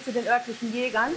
zu den örtlichen Jägern.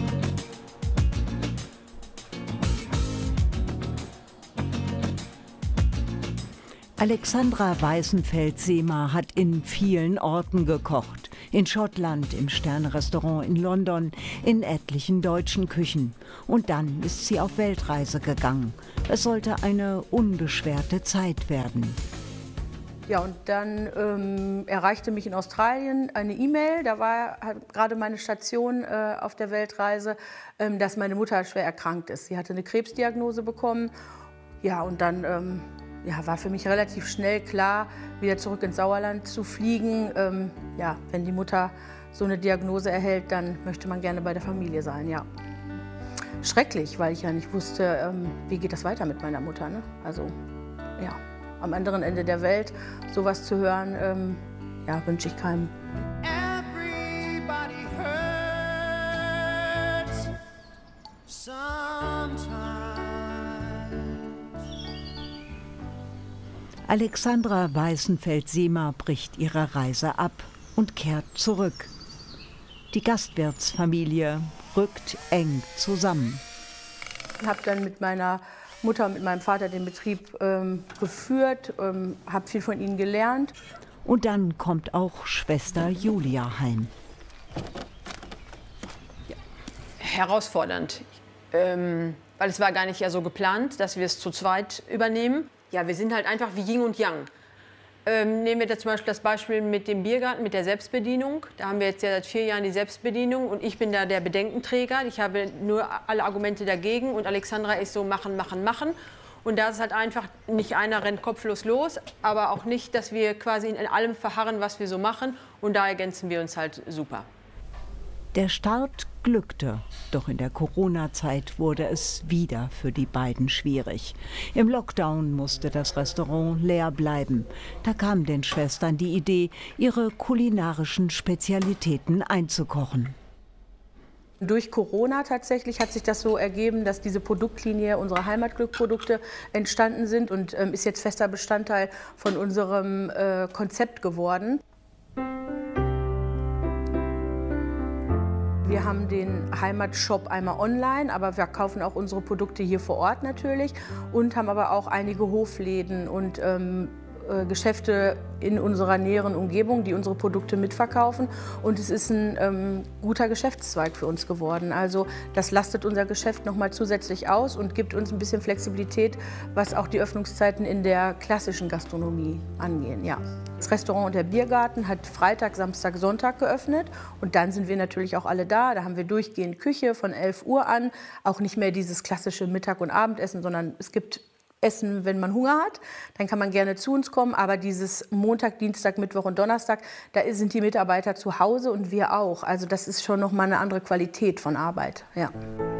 Alexandra Weißenfeld-Sehmer hat in vielen Orten gekocht. In Schottland, im Sterne-Restaurant in London, in etlichen deutschen Küchen. Und dann ist sie auf Weltreise gegangen. Es sollte eine unbeschwerte Zeit werden. Ja, und dann erreichte mich in Australien eine E-Mail, da war gerade meine Station auf der Weltreise, dass meine Mutter schwer erkrankt ist. Sie hatte eine Krebsdiagnose bekommen. Ja, und dann war für mich relativ schnell klar, wieder zurück ins Sauerland zu fliegen. Ja, wenn die Mutter so eine Diagnose erhält, dann möchte man gerne bei der Familie sein, ja. Schrecklich, weil ich ja nicht wusste, wie geht das weiter mit meiner Mutter, ne? Also, ja. Am anderen Ende der Welt sowas zu hören, wünsche ich keinem. Alexandra Weißenfeld-Sehmer bricht ihre Reise ab und kehrt zurück. Die Gastwirtsfamilie rückt eng zusammen. Ich habe dann mit meiner Mutter und mit meinem Vater den Betrieb geführt, habe viel von ihnen gelernt. Und dann kommt auch Schwester Julia heim. Ja, herausfordernd, weil es war gar nicht ja so geplant, dass wir es zu zweit übernehmen. Ja, wir sind halt einfach wie Yin und Yang. Nehmen wir da zum Beispiel das Beispiel mit dem Biergarten, mit der Selbstbedienung. Da haben wir jetzt ja seit 4 Jahren die Selbstbedienung und ich bin da der Bedenkenträger. Ich habe nur alle Argumente dagegen und Alexandra ist so machen, machen, machen. Und da ist halt einfach, nicht einer rennt kopflos los, aber auch nicht, dass wir quasi in allem verharren, was wir so machen. Und da ergänzen wir uns halt super. Der Start glückte, doch in der Corona-Zeit wurde es wieder für die beiden schwierig. Im Lockdown musste das Restaurant leer bleiben. Da kam den Schwestern die Idee, ihre kulinarischen Spezialitäten einzukochen. Durch Corona tatsächlich hat sich das so ergeben, dass diese Produktlinie unserer Heimatglück-Produkte entstanden sind und ist jetzt fester Bestandteil von unserem Konzept geworden. Wir haben den Heimatshop einmal online, aber wir kaufen auch unsere Produkte hier vor Ort natürlich und haben aber auch einige Hofläden und Geschäfte in unserer näheren Umgebung, die unsere Produkte mitverkaufen. Und es ist ein guter Geschäftszweig für uns geworden. Also das lastet unser Geschäft noch mal zusätzlich aus und gibt uns ein bisschen Flexibilität, was auch die Öffnungszeiten in der klassischen Gastronomie angehen. Ja. Das Restaurant und der Biergarten hat Freitag, Samstag, Sonntag geöffnet. Und dann sind wir natürlich auch alle da. Da haben wir durchgehend Küche von 11 Uhr an. Auch nicht mehr dieses klassische Mittag- und Abendessen, sondern es gibt Essen, wenn man Hunger hat, dann kann man gerne zu uns kommen. Aber dieses Montag, Dienstag, Mittwoch und Donnerstag, da sind die Mitarbeiter zu Hause und wir auch. Also das ist schon noch mal eine andere Qualität von Arbeit. Ja.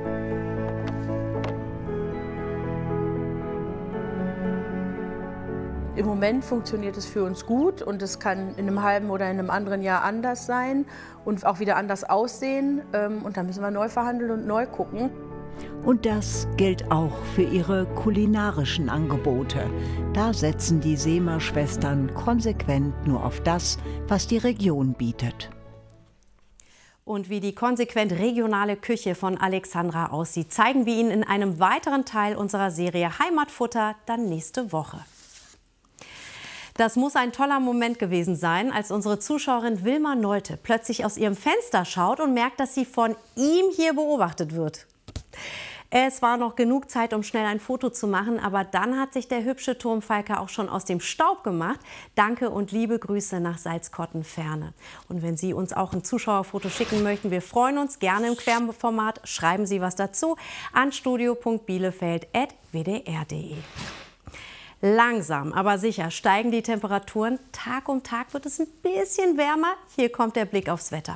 Im Moment funktioniert es für uns gut und es kann in einem halben oder in einem anderen Jahr anders sein und auch wieder anders aussehen. Und da müssen wir neu verhandeln und neu gucken. Und das gilt auch für ihre kulinarischen Angebote. Da setzen die Sehmer-Schwestern konsequent nur auf das, was die Region bietet. Und wie die konsequent regionale Küche von Alexandra aussieht, zeigen wir Ihnen in einem weiteren Teil unserer Serie Heimatfutter dann nächste Woche. Das muss ein toller Moment gewesen sein, als unsere Zuschauerin Wilma Nolte plötzlich aus ihrem Fenster schaut und merkt, dass sie von ihm hier beobachtet wird. Es war noch genug Zeit, um schnell ein Foto zu machen, aber dann hat sich der hübsche Turmfalke auch schon aus dem Staub gemacht. Danke und liebe Grüße nach Salzkotten-Ferne. Und wenn Sie uns auch ein Zuschauerfoto schicken möchten, wir freuen uns gerne im Querformat. Schreiben Sie was dazu an studio.bielefeld@wdr.de. Langsam, aber sicher steigen die Temperaturen. Tag um Tag wird es ein bisschen wärmer. Hier kommt der Blick aufs Wetter.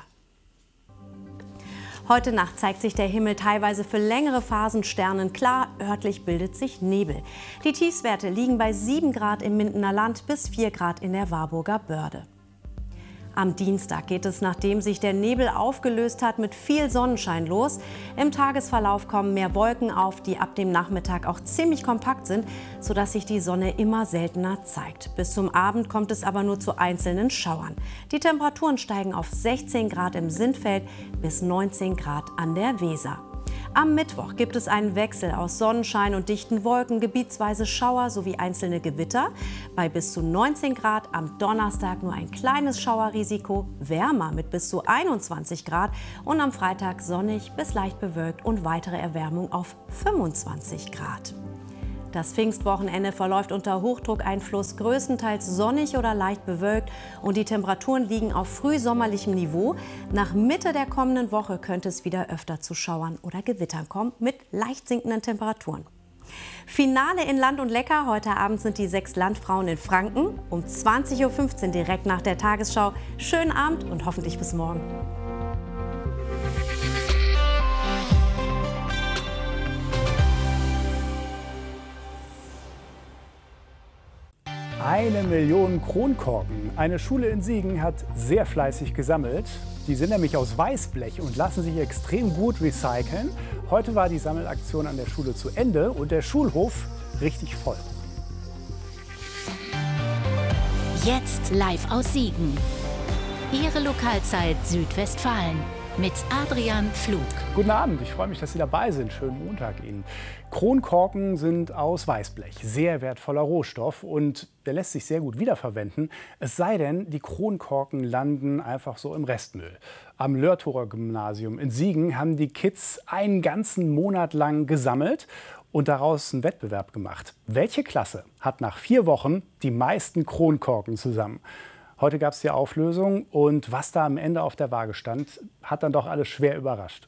Heute Nacht zeigt sich der Himmel teilweise für längere Phasen sternenklar. Örtlich bildet sich Nebel. Die Tiefstwerte liegen bei 7 Grad im Mindener Land bis 4 Grad in der Warburger Börde. Am Dienstag geht es, nachdem sich der Nebel aufgelöst hat, mit viel Sonnenschein los. Im Tagesverlauf kommen mehr Wolken auf, die ab dem Nachmittag auch ziemlich kompakt sind, sodass sich die Sonne immer seltener zeigt. Bis zum Abend kommt es aber nur zu einzelnen Schauern. Die Temperaturen steigen auf 16 Grad im Sindfeld bis 19 Grad an der Weser. Am Mittwoch gibt es einen Wechsel aus Sonnenschein und dichten Wolken, gebietsweise Schauer sowie einzelne Gewitter. Bei bis zu 19 Grad am Donnerstag nur ein kleines Schauerrisiko, wärmer mit bis zu 21 Grad und am Freitag sonnig bis leicht bewölkt und weitere Erwärmung auf 25 Grad. Das Pfingstwochenende verläuft unter Hochdruckeinfluss, größtenteils sonnig oder leicht bewölkt und die Temperaturen liegen auf frühsommerlichem Niveau. Nach Mitte der kommenden Woche könnte es wieder öfter zu Schauern oder Gewittern kommen mit leicht sinkenden Temperaturen. Finale in Land und Lecker. Heute Abend sind die 6 Landfrauen in Franken um 20:15 Uhr direkt nach der Tagesschau. Schönen Abend und hoffentlich bis morgen. Eine Million Kronkorken. Eine Schule in Siegen hat sehr fleißig gesammelt. Die sind nämlich aus Weißblech und lassen sich extrem gut recyceln. Heute war die Sammelaktion an der Schule zu Ende und der Schulhof richtig voll. Jetzt live aus Siegen. Ihre Lokalzeit Südwestfalen mit Adrian Pflug. Guten Abend, ich freue mich, dass Sie dabei sind. Schönen Montag Ihnen. Kronkorken sind aus Weißblech, sehr wertvoller Rohstoff und der lässt sich sehr gut wiederverwenden. Es sei denn, die Kronkorken landen einfach so im Restmüll. Am Lörthorer Gymnasium in Siegen haben die Kids einen ganzen Monat lang gesammelt und daraus einen Wettbewerb gemacht. Welche Klasse hat nach 4 Wochen die meisten Kronkorken zusammen? Heute gab es die Auflösung und was da am Ende auf der Waage stand, hat dann doch alles schwer überrascht.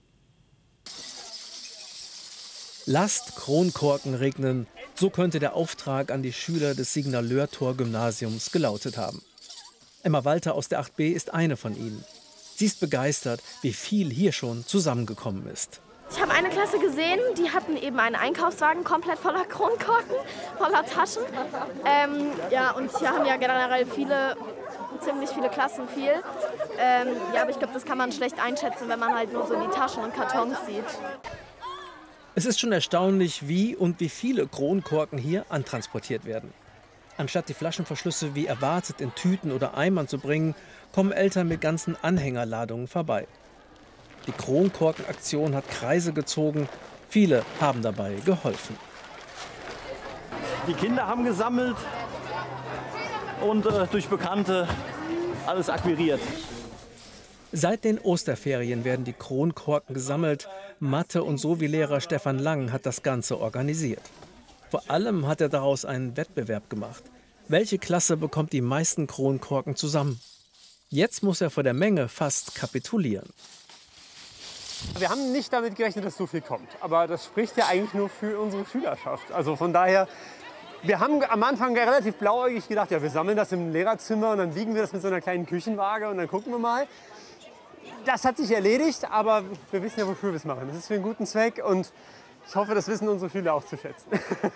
Lasst Kronkorken regnen, so könnte der Auftrag an die Schüler des Siegener Lörthor-Gymnasiums gelautet haben. Emma Walter aus der 8b ist eine von ihnen. Sie ist begeistert, wie viel hier schon zusammengekommen ist. Ich habe eine Klasse gesehen, die hatten eben einen Einkaufswagen komplett voller Kronkorken, voller Taschen. Und hier haben ja generell ziemlich viele Klassen viel. Aber ich glaube, das kann man schlecht einschätzen, wenn man halt nur so die Taschen und Kartons sieht. Es ist schon erstaunlich, wie und wie viele Kronkorken hier antransportiert werden. Anstatt die Flaschenverschlüsse wie erwartet in Tüten oder Eimern zu bringen, kommen Eltern mit ganzen Anhängerladungen vorbei. Die Kronkorkenaktion hat Kreise gezogen. Viele haben dabei geholfen. Die Kinder haben gesammelt und durch Bekannte alles akquiriert. Seit den Osterferien werden die Kronkorken gesammelt. Mathe- und Sovi-Lehrer Stefan Lang hat das Ganze organisiert. Vor allem hat er daraus einen Wettbewerb gemacht. Welche Klasse bekommt die meisten Kronkorken zusammen? Jetzt muss er vor der Menge fast kapitulieren. Wir haben nicht damit gerechnet, dass so viel kommt. Aber das spricht ja eigentlich nur für unsere Schülerschaft. Also von daher, wir haben am Anfang relativ blauäugig gedacht, ja, wir sammeln das im Lehrerzimmer und dann wiegen wir das mit so einer kleinen Küchenwaage und dann gucken wir mal. Das hat sich erledigt, aber wir wissen ja, wofür wir es machen. Das ist für einen guten Zweck und ich hoffe, das wissen unsere Schüler auch zu schätzen.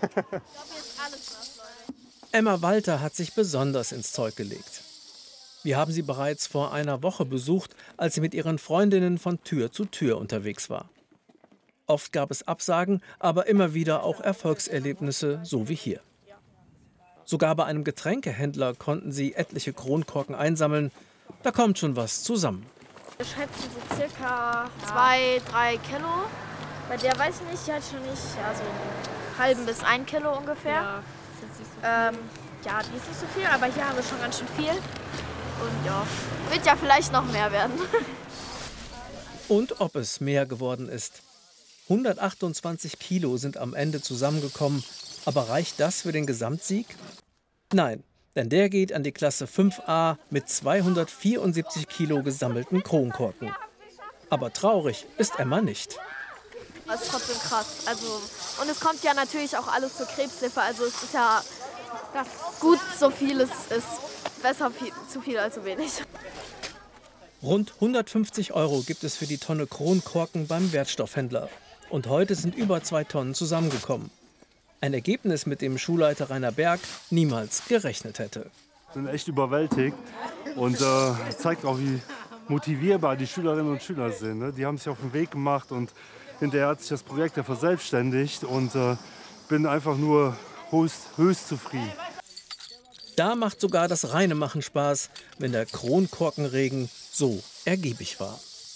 Emma Walter hat sich besonders ins Zeug gelegt. Wir haben sie bereits vor einer Woche besucht, als sie mit ihren Freundinnen von Tür zu Tür unterwegs war. Oft gab es Absagen, aber immer wieder auch Erfolgserlebnisse, so wie hier. Sogar bei einem Getränkehändler konnten sie etliche Kronkorken einsammeln. Da kommt schon was zusammen. Wir schätzen so circa 2-3 Kilo. Bei der weiß ich nicht, die hat schon nicht, so einen halben bis 1 Kilo ungefähr. Ja, die ist nicht so viel, aber hier haben wir schon ganz schön viel. Und ja, wird ja vielleicht noch mehr werden. Und ob es mehr geworden ist. 128 Kilo sind am Ende zusammengekommen. Aber reicht das für den Gesamtsieg? Nein, denn der geht an die Klasse 5a mit 274 Kilo gesammelten Kronkorken. Aber traurig ist Emma nicht. Das ist trotzdem krass. Und es kommt ja natürlich auch alles zur Krebshilfe. Also es ist ja gut, so viel es ist. Besser zu viel als zu wenig. Rund 150 € gibt es für die Tonne Kronkorken beim Wertstoffhändler. Und heute sind über 2 Tonnen zusammengekommen. Ein Ergebnis, mit dem Schulleiter Rainer Berg niemals gerechnet hätte. Bin echt überwältigt und zeigt auch, wie motivierbar die Schülerinnen und Schüler sind. Ne? Die haben sich auf den Weg gemacht und hinterher hat sich das Projekt ja verselbstständigt und bin einfach nur höchst zufrieden. Da macht sogar das reine Machen Spaß, wenn der Kronkorkenregen so ergiebig war.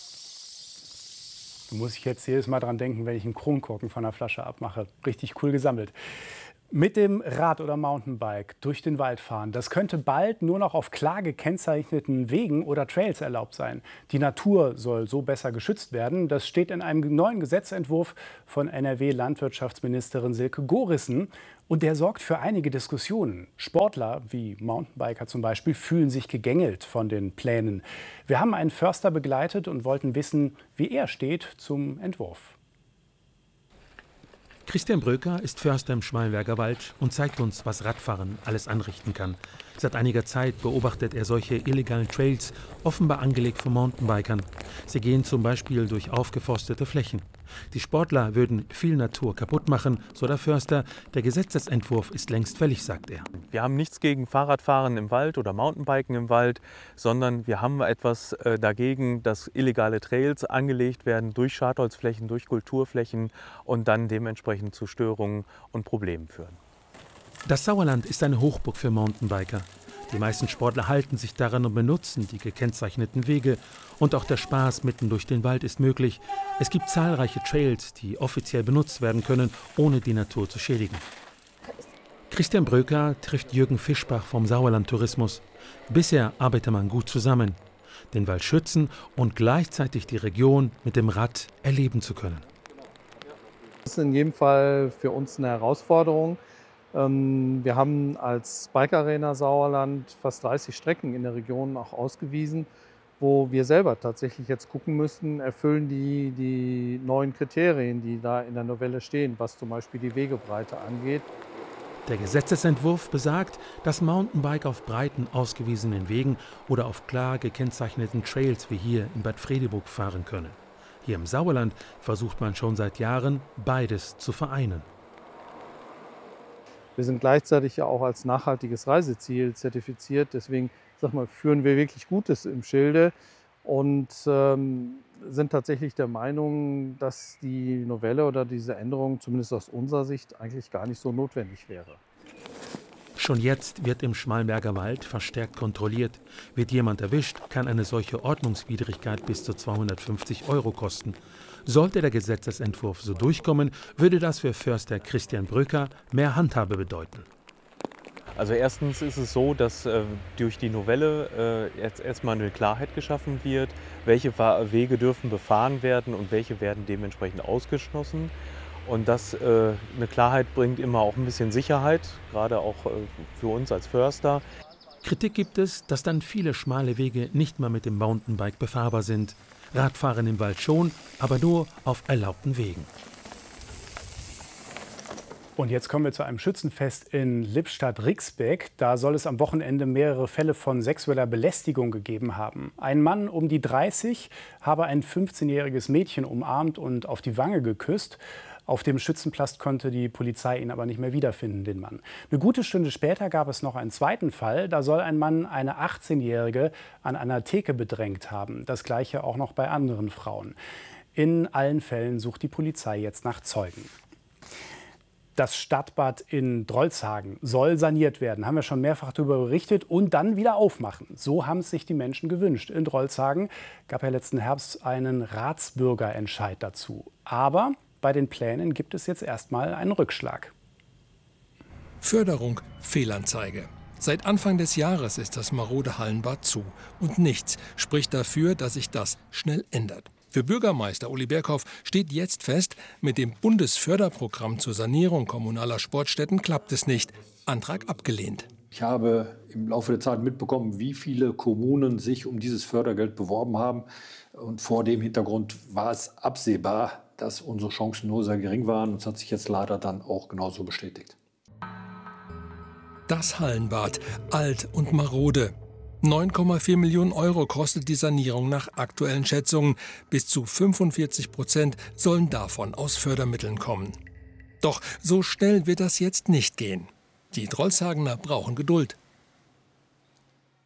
Da muss ich jetzt jedes Mal dran denken, wenn ich einen Kronkorken von der Flasche abmache. Richtig cool gesammelt. Mit dem Rad oder Mountainbike durch den Wald fahren, das könnte bald nur noch auf klar gekennzeichneten Wegen oder Trails erlaubt sein. Die Natur soll so besser geschützt werden. Das steht in einem neuen Gesetzentwurf von NRW-Landwirtschaftsministerin Silke Gorissen. Und der sorgt für einige Diskussionen. Sportler, wie Mountainbiker zum Beispiel, fühlen sich gegängelt von den Plänen. Wir haben einen Förster begleitet und wollten wissen, wie er steht zum Entwurf. Christian Bröker ist Förster im Schmallenberger Wald und zeigt uns, was Radfahren alles anrichten kann. Seit einiger Zeit beobachtet er solche illegalen Trails, offenbar angelegt von Mountainbikern. Sie gehen zum Beispiel durch aufgeforstete Flächen. Die Sportler würden viel Natur kaputt machen, so der Förster. Der Gesetzesentwurf ist längst fällig, sagt er. Wir haben nichts gegen Fahrradfahren im Wald oder Mountainbiken im Wald, sondern wir haben etwas dagegen, dass illegale Trails angelegt werden durch Schadholzflächen, durch Kulturflächen und dann dementsprechend zu Störungen und Problemen führen. Das Sauerland ist eine Hochburg für Mountainbiker. Die meisten Sportler halten sich daran und benutzen die gekennzeichneten Wege. Und auch der Spaß mitten durch den Wald ist möglich. Es gibt zahlreiche Trails, die offiziell benutzt werden können, ohne die Natur zu schädigen. Christian Bröker trifft Jürgen Fischbach vom Sauerland Tourismus. Bisher arbeitet man gut zusammen, den Wald schützen und gleichzeitig die Region mit dem Rad erleben zu können. Das ist in jedem Fall für uns eine Herausforderung. Wir haben als Bike Arena Sauerland fast 30 Strecken in der Region auch ausgewiesen, wo wir selber tatsächlich jetzt gucken müssen, erfüllen die neuen Kriterien, die da in der Novelle stehen, was zum Beispiel die Wegebreite angeht. Der Gesetzesentwurf besagt, dass Mountainbiker auf breiten, ausgewiesenen Wegen oder auf klar gekennzeichneten Trails wie hier in Bad Fredeburg fahren können. Hier im Sauerland versucht man schon seit Jahren, beides zu vereinen. Wir sind gleichzeitig ja auch als nachhaltiges Reiseziel zertifiziert. Deswegen führen wir wirklich Gutes im Schilde und sind tatsächlich der Meinung, dass die Novelle oder diese Änderung zumindest aus unserer Sicht eigentlich gar nicht so notwendig wäre. Schon jetzt wird im Schmallenberger Wald verstärkt kontrolliert. Wird jemand erwischt, kann eine solche Ordnungswidrigkeit bis zu 250 € kosten. Sollte der Gesetzesentwurf so durchkommen, würde das für Förster Christian Bröker mehr Handhabe bedeuten. Also erstens ist es so, dass durch die Novelle jetzt erstmal eine Klarheit geschaffen wird, welche Wege dürfen befahren werden und welche werden dementsprechend ausgeschlossen. Und das eine Klarheit bringt immer auch ein bisschen Sicherheit, gerade auch für uns als Förster. Kritik gibt es, dass dann viele schmale Wege nicht mal mit dem Mountainbike befahrbar sind. Radfahren im Wald schon, aber nur auf erlaubten Wegen. Und jetzt kommen wir zu einem Schützenfest in Lippstadt-Rixbeck. Da soll es am Wochenende mehrere Fälle von sexueller Belästigung gegeben haben. Ein Mann um die 30 habe ein 15-jähriges Mädchen umarmt und auf die Wange geküsst. Auf dem Schützenplatz konnte die Polizei ihn aber nicht mehr wiederfinden, den Mann. Eine gute Stunde später gab es noch einen zweiten Fall. Da soll ein Mann eine 18-Jährige an einer Theke bedrängt haben. Das Gleiche auch noch bei anderen Frauen. In allen Fällen sucht die Polizei jetzt nach Zeugen. Das Stadtbad in Drolshagen soll saniert werden, haben wir schon mehrfach darüber berichtet, und dann wieder aufmachen. So haben es sich die Menschen gewünscht. In Drolshagen gab ja letzten Herbst einen Ratsbürgerentscheid dazu. Aber bei den Plänen gibt es jetzt erstmal einen Rückschlag. Förderung, Fehlanzeige. Seit Anfang des Jahres ist das marode Hallenbad zu. Und nichts spricht dafür, dass sich das schnell ändert. Für Bürgermeister Uli Berghoff steht jetzt fest, mit dem Bundesförderprogramm zur Sanierung kommunaler Sportstätten klappt es nicht. Antrag abgelehnt. Ich habe im Laufe der Zeit mitbekommen, wie viele Kommunen sich um dieses Fördergeld beworben haben. Und vor dem Hintergrund war es absehbar, dass unsere Chancen nur sehr gering waren. Und das hat sich jetzt leider dann auch genauso bestätigt. Das Hallenbad, alt und marode. 9,4 Millionen € kostet die Sanierung nach aktuellen Schätzungen. Bis zu 45% sollen davon aus Fördermitteln kommen. Doch so schnell wird das jetzt nicht gehen. Die Drolshagener brauchen Geduld.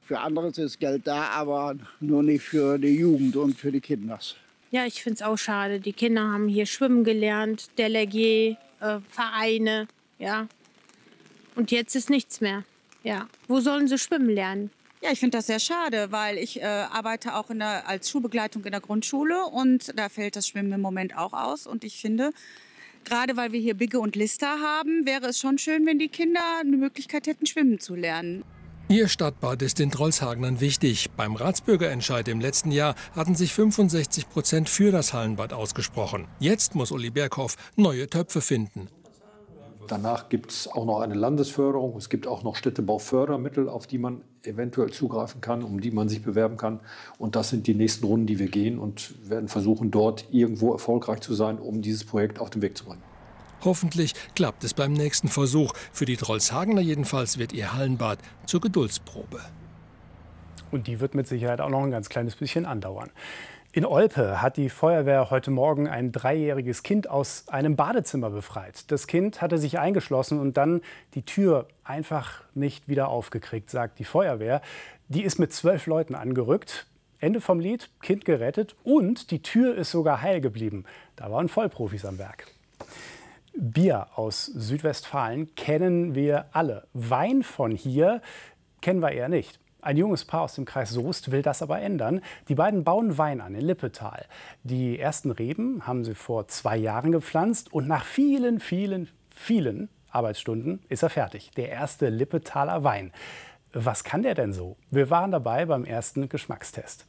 Für anderes ist Geld da, aber nur nicht für die Jugend und für die Kinder. Ja, ich finde es auch schade. Die Kinder haben hier schwimmen gelernt, Delegier, Vereine, ja. Und jetzt ist nichts mehr. Ja. Wo sollen sie schwimmen lernen? Ja, ich finde das sehr schade, weil ich arbeite auch als Schulbegleitung in der Grundschule und da fällt das Schwimmen im Moment auch aus. Und ich finde, gerade weil wir hier Bigge und Lister haben, wäre es schon schön, wenn die Kinder eine Möglichkeit hätten, schwimmen zu lernen. Ihr Stadtbad ist den Drolshagenern wichtig. Beim Ratsbürgerentscheid im letzten Jahr hatten sich 65% für das Hallenbad ausgesprochen. Jetzt muss Uli Berghoff neue Töpfe finden. Danach gibt es auch noch eine Landesförderung. Es gibt auch noch Städtebaufördermittel, auf die man eventuell zugreifen kann, um die man sich bewerben kann. Und das sind die nächsten Runden, die wir gehen und werden versuchen, dort irgendwo erfolgreich zu sein, um dieses Projekt auf den Weg zu bringen. Hoffentlich klappt es beim nächsten Versuch. Für die Drolshagener jedenfalls wird ihr Hallenbad zur Geduldsprobe. Und die wird mit Sicherheit auch noch ein ganz kleines bisschen andauern. In Olpe hat die Feuerwehr heute Morgen ein 3-jähriges Kind aus einem Badezimmer befreit. Das Kind hatte sich eingeschlossen und dann die Tür einfach nicht wieder aufgekriegt, sagt die Feuerwehr. Die ist mit 12 Leuten angerückt. Ende vom Lied, Kind gerettet und die Tür ist sogar heil geblieben. Da waren Vollprofis am Werk. Bier aus Südwestfalen kennen wir alle. Wein von hier kennen wir eher nicht. Ein junges Paar aus dem Kreis Soest will das aber ändern. Die beiden bauen Wein an in Lippetal. Die ersten Reben haben sie vor 2 Jahren gepflanzt und nach vielen Arbeitsstunden ist er fertig. Der erste Lippetaler Wein. Was kann der denn so? Wir waren dabei beim ersten Geschmackstest.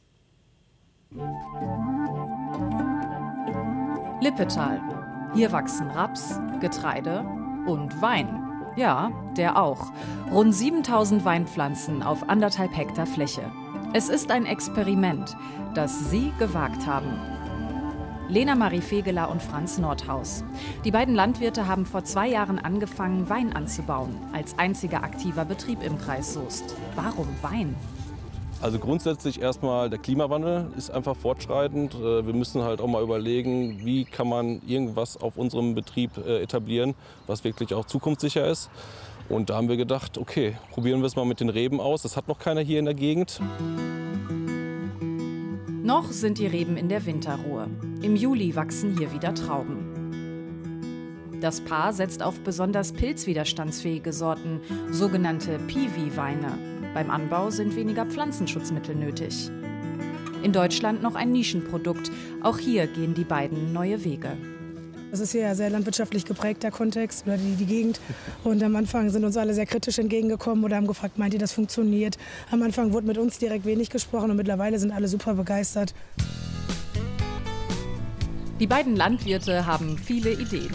Lippetal. Hier wachsen Raps, Getreide und Wein. Ja, der auch. Rund 7000 Weinpflanzen auf 1,5 Hektar Fläche. Es ist ein Experiment, das Sie gewagt haben. Lena Marie Fegeler und Franz Nordhaus. Die beiden Landwirte haben vor 2 Jahren angefangen, Wein anzubauen. Als einziger aktiver Betrieb im Kreis Soest. Warum Wein? Also grundsätzlich erstmal, der Klimawandel ist einfach fortschreitend. Wir müssen halt auch mal überlegen, wie kann man irgendwas auf unserem Betrieb etablieren, was wirklich auch zukunftssicher ist. Und da haben wir gedacht, okay, probieren wir es mal mit den Reben aus. Das hat noch keiner hier in der Gegend. Noch sind die Reben in der Winterruhe. Im Juli wachsen hier wieder Trauben. Das Paar setzt auf besonders pilzwiderstandsfähige Sorten, sogenannte Piwi-Weine. Beim Anbau sind weniger Pflanzenschutzmittel nötig. In Deutschland noch ein Nischenprodukt. Auch hier gehen die beiden neue Wege. Das ist hier ja sehr landwirtschaftlich geprägt, der Kontext oder die Gegend. Und am Anfang sind uns alle sehr kritisch entgegengekommen oder haben gefragt, meint ihr, das funktioniert? Am Anfang wurde mit uns direkt wenig gesprochen und mittlerweile sind alle super begeistert. Die beiden Landwirte haben viele Ideen.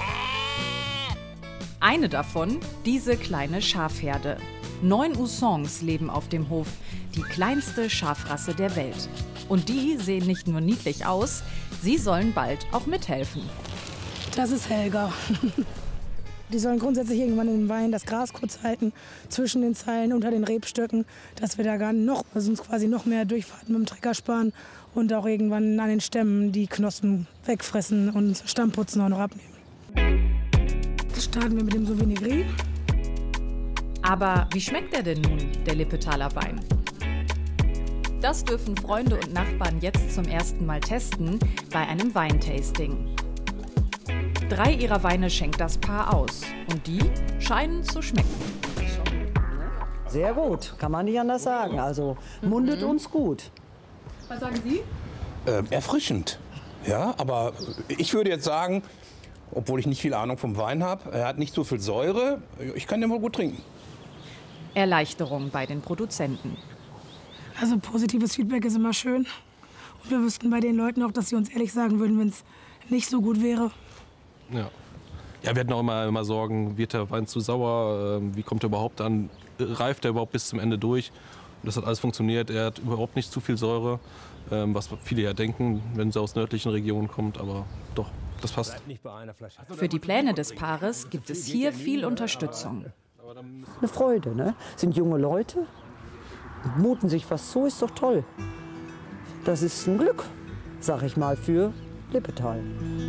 Eine davon, diese kleine Schafherde. 9 Usons leben auf dem Hof, die kleinste Schafrasse der Welt. Und die sehen nicht nur niedlich aus, sie sollen bald auch mithelfen. Das ist Helga. Die sollen grundsätzlich irgendwann in den Wein das Gras kurz halten, zwischen den Zeilen, unter den Rebstöcken, dass wir da gar noch, also uns quasi noch mehr Durchfahrten mit dem Trecker sparen und auch irgendwann an den Stämmen die Knospen wegfressen und Stammputzen auch noch abnehmen. Jetzt starten wir mit dem Sauvignon. Aber wie schmeckt er denn nun, der Lippetaler Wein? Das dürfen Freunde und Nachbarn jetzt zum ersten Mal testen bei einem Weintasting. 3 ihrer Weine schenkt das Paar aus und die scheinen zu schmecken. Sehr gut, kann man nicht anders sagen. Also mundet uns gut. Was sagen Sie? Erfrischend, ja, aber ich würde jetzt sagen, obwohl ich nicht viel Ahnung vom Wein habe, er hat nicht so viel Säure, ich kann den wohl gut trinken. Erleichterung bei den Produzenten. Also positives Feedback ist immer schön. Und wir wüssten bei den Leuten auch, dass sie uns ehrlich sagen würden, wenn es nicht so gut wäre. Ja. Ja, wir hatten auch immer Sorgen, wird der Wein zu sauer, wie kommt er überhaupt an, reift er überhaupt bis zum Ende durch? Und das hat alles funktioniert, er hat überhaupt nicht zu viel Säure, was viele ja denken, wenn sie aus nördlichen Regionen kommt, aber doch, das passt. Für die Pläne des Paares gibt es hier viel Unterstützung. Eine Freude, ne? Sind junge Leute, muten sich was zu, ist doch toll. Das ist ein Glück, sag ich mal, für Lippetal.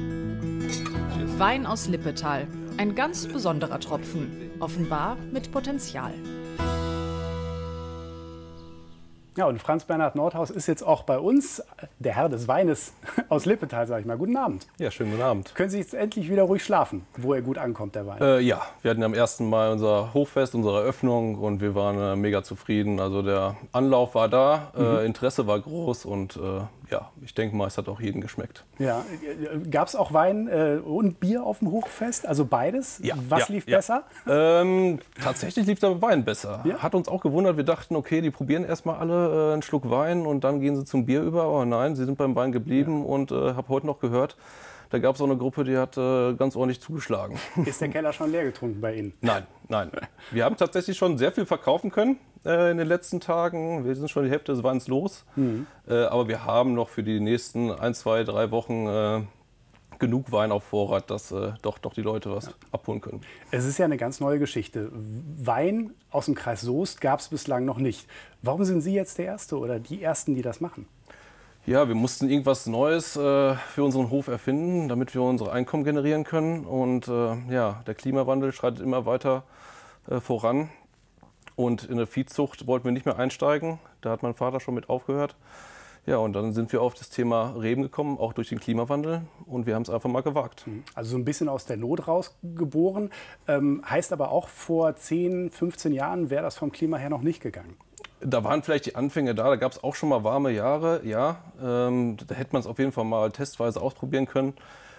Wein aus Lippetal, ein ganz besonderer Tropfen, offenbar mit Potenzial. Ja, und Franz Bernhard Nordhaus ist jetzt auch bei uns, der Herr des Weines aus Lippetal, sag ich mal. Guten Abend. Ja, schönen guten Abend. Können Sie jetzt endlich wieder ruhig schlafen, wo er gut ankommt, der Wein? Ja, wir hatten am 1. Mai unser Hochfest, unsere Eröffnung und wir waren mega zufrieden. Also der Anlauf war da, Interesse war groß und ja, ich denke mal, es hat auch jedem geschmeckt. Ja, gab es auch Wein und Bier auf dem Hochfest, also beides? Ja, Was lief besser? Tatsächlich lief der Wein besser. Ja? Hat uns auch gewundert, wir dachten, okay, die probieren erstmal alle einen Schluck Wein und dann gehen sie zum Bier über. Aber nein, sie sind beim Wein geblieben und habe heute noch gehört, da gab es auch eine Gruppe, die hat ganz ordentlich zugeschlagen. Ist der Keller schon leer getrunken bei Ihnen? Nein, nein. Wir haben tatsächlich schon sehr viel verkaufen können in den letzten Tagen. Wir sind schon die Hälfte des Weins los. Aber wir haben noch für die nächsten 1, 2, 3 Wochen genug Wein auf Vorrat, dass doch die Leute was abholen können. Es ist ja eine ganz neue Geschichte. Wein aus dem Kreis Soest gab es bislang noch nicht. Warum sind Sie jetzt der Erste oder die Ersten, die das machen? Ja, wir mussten irgendwas Neues für unseren Hof erfinden, damit wir unsere Einkommen generieren können. Und ja, der Klimawandel schreitet immer weiter voran. Und in der Viehzucht wollten wir nicht mehr einsteigen. Da hat mein Vater schon mit aufgehört. Ja, und dann sind wir auf das Thema Reben gekommen, auch durch den Klimawandel. Und wir haben es einfach mal gewagt. Also so ein bisschen aus der Not rausgeboren. Heißt aber auch, vor 10, 15 Jahren wäre das vom Klima her noch nicht gegangen. Da waren vielleicht die Anfänge da gab es auch schon mal warme Jahre, ja. Da hätte man es auf jeden Fall mal testweise ausprobieren können.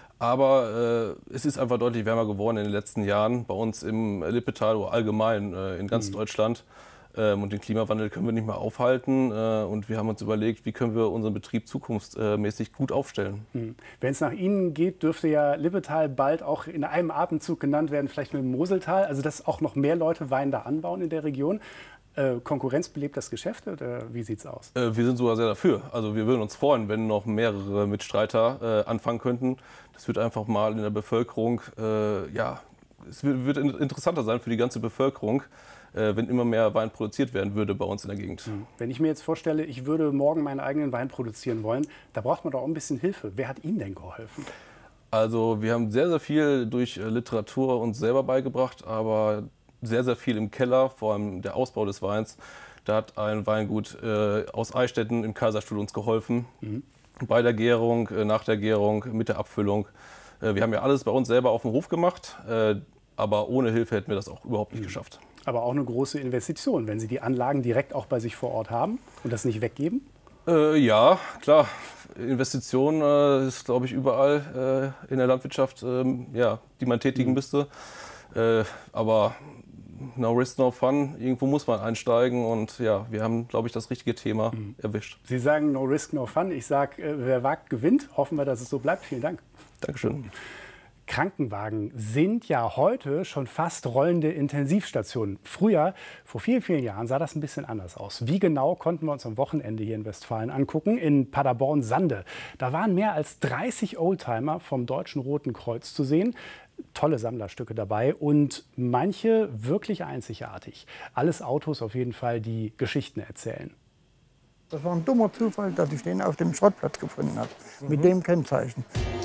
Aber es ist einfach deutlich wärmer geworden in den letzten Jahren, bei uns im Lippetal oder allgemein in ganz Deutschland. Und den Klimawandel können wir nicht mehr aufhalten. Und wir haben uns überlegt, wie können wir unseren Betrieb zukunftsmäßig gut aufstellen. Wenn es nach Ihnen geht, dürfte ja Lippetal bald auch in einem Atemzug genannt werden, vielleicht mit dem Moseltal. Also dass auch noch mehr Leute Wein da anbauen in der Region. Konkurrenz belebt das Geschäft oder wie sieht es aus? Wir sind sogar sehr dafür. Also wir würden uns freuen, wenn noch mehrere Mitstreiter anfangen könnten. Das wird einfach mal in der Bevölkerung, ja, es wird interessanter sein für die ganze Bevölkerung, wenn immer mehr Wein produziert werden würde bei uns in der Gegend. Wenn ich mir jetzt vorstelle, ich würde morgen meinen eigenen Wein produzieren wollen, da braucht man doch auch ein bisschen Hilfe. Wer hat Ihnen denn geholfen? Also wir haben sehr, sehr viel durch Literatur uns selber beigebracht, aber sehr, sehr viel im Keller, vor allem der Ausbau des Weins. Da hat ein Weingut aus Eichstätten im Kaiserstuhl uns geholfen. Bei der Gärung, nach der Gärung, mit der Abfüllung. Wir haben ja alles bei uns selber auf dem Hof gemacht, aber ohne Hilfe hätten wir das auch überhaupt nicht geschafft. Aber auch eine große Investition, wenn Sie die Anlagen direkt auch bei sich vor Ort haben und das nicht weggeben? Ja, klar. Investition ist, glaube ich, überall in der Landwirtschaft, ja, die man tätigen müsste. Aber no risk, no fun. Irgendwo muss man einsteigen und ja, wir haben, glaube ich, das richtige Thema erwischt. Sie sagen no risk, no fun. Ich sage, wer wagt, gewinnt. Hoffen wir, dass es so bleibt. Vielen Dank. Dankeschön. Krankenwagen sind ja heute schon fast rollende Intensivstationen. Früher, vor vielen, vielen Jahren, sah das ein bisschen anders aus. Wie genau konnten wir uns am Wochenende hier in Westfalen angucken? In Paderborn-Sande. Da waren mehr als 30 Oldtimer vom Deutschen Roten Kreuz zu sehen. Tolle Sammlerstücke dabei und manche wirklich einzigartig. Alles Autos auf jeden Fall, die Geschichten erzählen. Das war ein dummer Zufall, dass ich den auf dem Schrottplatz gefunden habe, mit dem Kennzeichen.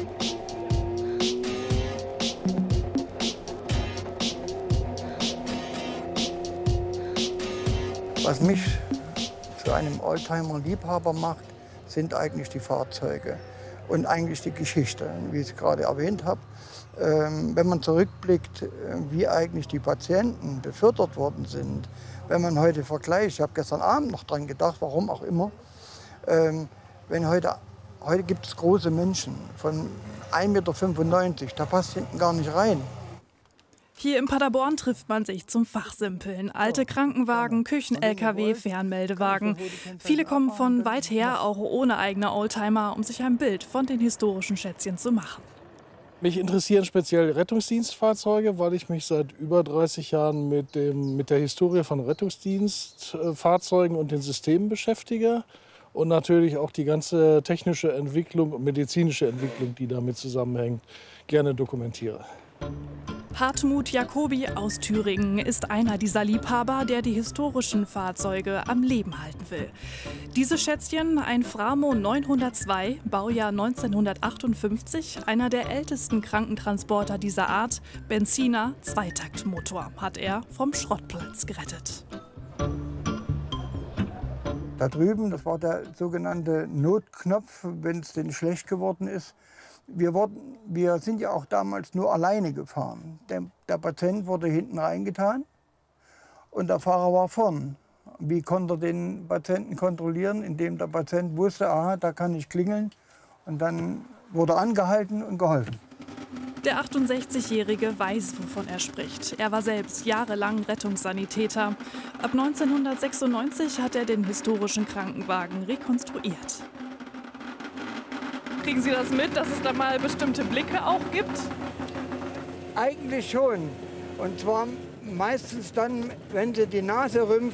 Was mich zu einem Oldtimer-Liebhaber macht, sind eigentlich die Fahrzeuge und eigentlich die Geschichte, wie ich es gerade erwähnt habe. Wenn man zurückblickt, wie eigentlich die Patienten befördert worden sind, wenn man heute vergleicht, ich habe gestern Abend noch dran gedacht, warum auch immer, wenn heute gibt es große Menschen von 1,95 Meter, da passt hinten gar nicht rein. Hier in Paderborn trifft man sich zum Fachsimpeln. Alte Krankenwagen, Küchen-LKW, Fernmeldewagen. Viele kommen von weit her, auch ohne eigene Oldtimer, um sich ein Bild von den historischen Schätzchen zu machen. Mich interessieren speziell Rettungsdienstfahrzeuge, weil ich mich seit über 30 Jahren mit der Historie von Rettungsdienstfahrzeugen und den Systemen beschäftige. Und natürlich auch die ganze technische Entwicklung und medizinische Entwicklung, die damit zusammenhängt, gerne dokumentiere. Hartmut Jacobi aus Thüringen ist einer dieser Liebhaber, der die historischen Fahrzeuge am Leben halten will. Diese Schätzchen, ein Framo 902, Baujahr 1958, einer der ältesten Krankentransporter dieser Art, Benziner, Zweitaktmotor, hat er vom Schrottplatz gerettet. da drüben, das war der sogenannte Notknopf, wenn es denn schlecht geworden ist. Wir sind ja auch damals nur alleine gefahren. Der Patient wurde hinten reingetan und der Fahrer war vorn. Wie konnte er den Patienten kontrollieren? Indem der Patient wusste, aha, da kann ich klingeln. Und dann wurde angehalten und geholfen. Der 68-Jährige weiß, wovon er spricht. Er war selbst jahrelang Rettungssanitäter. Ab 1996 hat er den historischen Krankenwagen rekonstruiert. Kriegen Sie das mit, dass es da mal bestimmte Blicke auch gibt? Eigentlich schon. Und zwar meistens dann, wenn sie die Nase rümpfen.